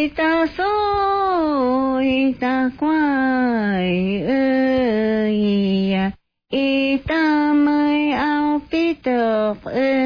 ta xôi ta quay ơi ta mới ao biết được